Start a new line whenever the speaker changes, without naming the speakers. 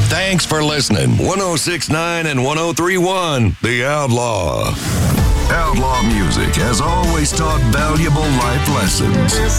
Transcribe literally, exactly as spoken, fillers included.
Thanks for listening. one oh six point nine and one oh three point one, The Outlaw. Outlaw music has always taught valuable life lessons.